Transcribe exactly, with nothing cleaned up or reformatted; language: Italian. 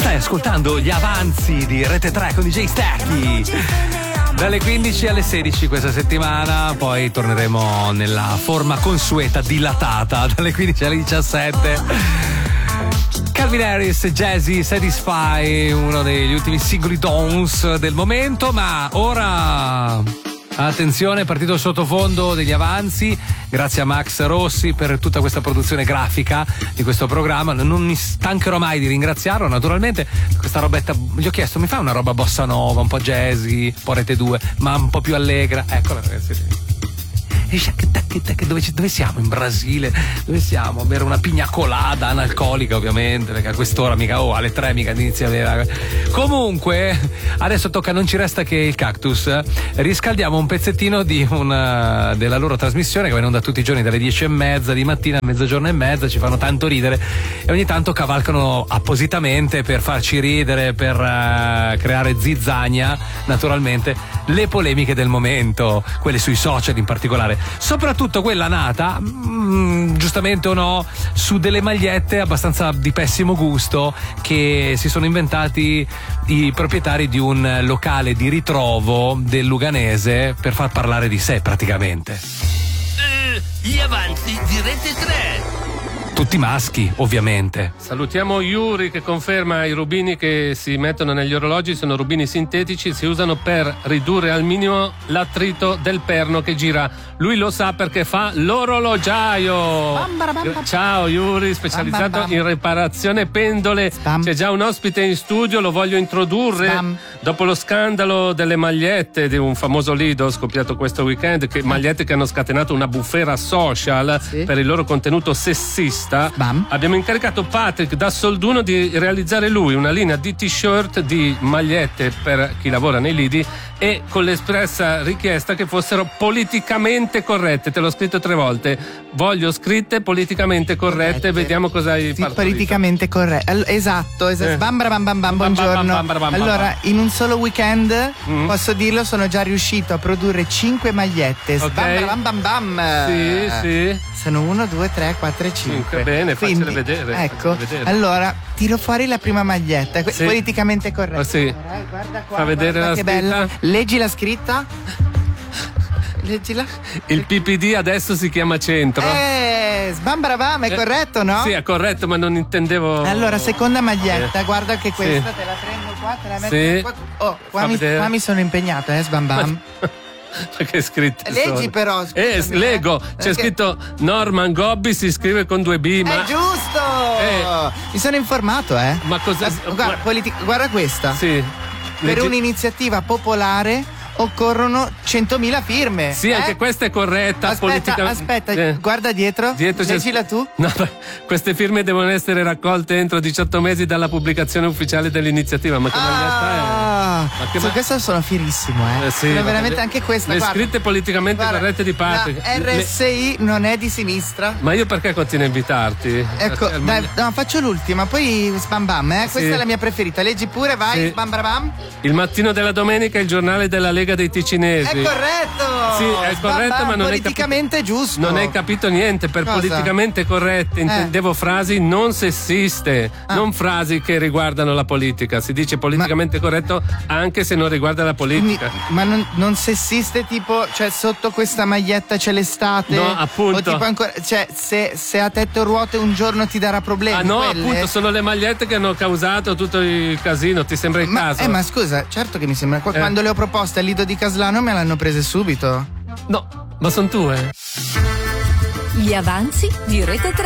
Stai ascoltando gli avanzi di Rete tre con D J Stacky. Dalle quindici alle sedici questa settimana, poi torneremo nella forma consueta dilatata dalle quindici alle diciassette. Calvin Harris, Jazzy, Satisfy, uno degli ultimi singoli dance del momento, ma ora attenzione, partito il sottofondo degli avanzi, grazie a Max Rossi per tutta questa produzione grafica di questo programma. Non mi stancherò mai di ringraziarlo, naturalmente. Questa robetta, gli ho chiesto, mi fa una roba bossa nova, un po' jazzy, un po' Rete due, ma un po' più allegra. Eccola, ragazzi. Dove, dove siamo? In Brasile? Dove siamo? A bere una pigna colada analcolica, ovviamente, perché a quest'ora mica, oh, alle tre mica inizia a bere. Comunque, adesso tocca Non ci resta che il cactus. Riscaldiamo un pezzettino di una, della loro trasmissione che va in onda tutti i giorni dalle dieci e mezza di mattina a mezzogiorno e mezza, ci fanno tanto ridere e ogni tanto cavalcano appositamente per farci ridere, per uh, creare zizzania, naturalmente, le polemiche del momento, quelle sui social in particolare. Soprattutto quella nata, mh, giustamente o no, su delle magliette abbastanza di pessimo gusto che si sono inventati i proprietari di un locale di ritrovo del Luganese per far parlare di sé praticamente. Uh, gli avanzi di Rete tre. Tutti maschi, ovviamente. Salutiamo Yuri che conferma i rubini che si mettono negli orologi sono rubini sintetici, si usano per ridurre al minimo l'attrito del perno che gira. Lui lo sa perché fa l'orologiaio. Ciao Yuri, specializzato in riparazione pendole. Spam. C'è già un ospite in studio, lo voglio introdurre. Spam. Dopo lo scandalo delle magliette di un famoso lido scoppiato questo weekend, che magliette che hanno scatenato una bufera social Sì. per il loro contenuto sessista. Bam. Abbiamo incaricato Patrick da Solduno di realizzare lui una linea di t-shirt, di magliette per chi lavora nei lidi e con l'espressa richiesta che fossero politicamente corrette. Te l'ho scritto tre volte. Voglio scritte politicamente corrette, Corrette. Vediamo cosa hai Sì, fatto. politicamente corretto. All- esatto, esatto. Eh. Bam, bam, bam, bam, buongiorno. Bam, bam, bam, bam, bam, allora, bam. in un solo weekend, Mm. posso dirlo, sono già riuscito a produrre cinque magliette. Ok. Bam, bam, bam, bam. Sì, sì. Sono uno, due, tre, quattro e cinque. Cinque, bene, facile vedere, Ecco, facile vedere. allora, tiro fuori la prima maglietta, que- Sì. politicamente corretta. Oh, sì. Allora, eh, guarda qua, Fa vedere guarda la che scritta. bella. Leggi la scritta. Leggila. Il P P D adesso si chiama Centro. Eh, sbambarabam, è Eh, corretto, no? Sì, è corretto, ma non intendevo. Allora, seconda maglietta, Eh. guarda che questa Sì. te la prendo qua, te la metto Sì. qua. Oh, qua Fa mi, vedere. qua mi sono impegnato, eh, sbambam. Ma che scritte Leggi sono? però, Eh, scusami, leggo, eh. c'è Perché- scritto Norman Gobbi, si scrive con due B, ma È giusto! Eh. Mi sono informato, eh. Ma cos'è? Ah, guarda, politi- guarda questa. sì. Per Leggi- un'iniziativa popolare occorrono centomila firme. Sì, eh? anche questa è corretta. Aspetta, politica- aspetta, Eh. guarda dietro. Dietro c'è- Leggila tu. No, beh, queste firme devono essere raccolte entro diciotto mesi dalla pubblicazione ufficiale dell'iniziativa. Ma che maglietta è? Ah, Ma che su ma- questo sono fierissimo, eh. Eh, sì, Sono ma veramente le- anche questa. Le guarda. scritte politicamente Guarda, corrette di Patrick. La Le- R S I non è di sinistra. Ma io perché continuo a invitarti? Ecco, Perché dai, almeno- no, faccio l'ultima, poi sbam bam, eh. Questa Sì. è la mia preferita. Leggi pure, vai, Sì. sbam bam bam. Il mattino della domenica, il giornale della Lega dei Ticinesi. È corretto! Sì, è Sbam corretto, bam, ma non hai politicamente capito- giusto. Non hai capito niente. Per Cosa? politicamente corrette intendevo frasi non sessiste, Ah. non frasi che riguardano la politica. Si dice politicamente corretto anche se non riguarda la Quindi, politica. ma non, non sessiste tipo, cioè sotto questa maglietta c'è l'estate? No, appunto. O tipo ancora, cioè se, se a tetto ruote un giorno ti darà problemi. Ah no, quelle? appunto, sono le magliette che hanno causato tutto il casino, ti sembra il Ma, caso? eh, ma scusa, certo che mi sembra. Eh. Quando le ho proposte al Lido di Caslano me l'hanno prese subito. No, ma sono tue. Gli avanzi di Rete tre.